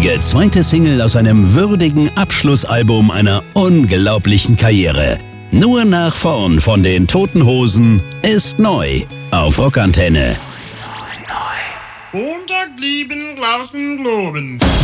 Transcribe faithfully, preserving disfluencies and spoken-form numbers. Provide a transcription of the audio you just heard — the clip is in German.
traurige zweite Single aus einem würdigen Abschlussalbum einer unglaublichen Karriere. Nur nach vorn von den Toten Hosen ist neu auf Rockantenne. Montag lieben, draußen globen.